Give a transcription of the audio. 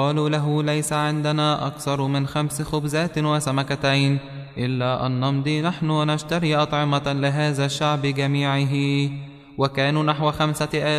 قالوا له: ليس عندنا أكثر من 5 خبزات وسمكتين، إلا أن نمضي نحن ونشتري أطعمة لهذا الشعب جميعه. وكانوا نحو 5,000